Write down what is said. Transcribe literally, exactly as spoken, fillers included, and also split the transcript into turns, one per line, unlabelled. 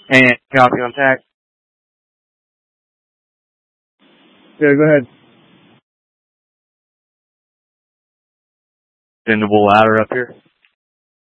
And copy on tack. Yeah, go ahead. Bendable ladder up here.